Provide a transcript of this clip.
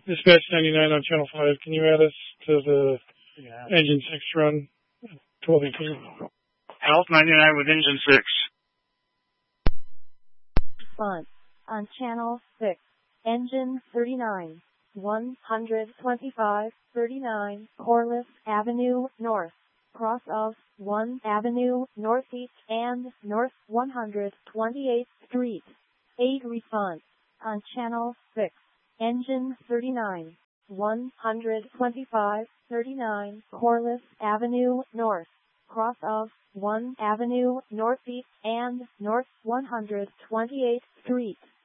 Dispatch 99 on Channel 5. Can you add us to the Engine 6 run? 1218. Health 99 with Engine 6. Response on Channel 6. Engine 39. 125, 39, Corliss Avenue North. Cross of 1 Avenue Northeast and North 128th Street. 8 response on Channel 6. Engine 39. 125, 39, Corliss Avenue North. Cross of 1 Avenue Northeast and North 128th Street.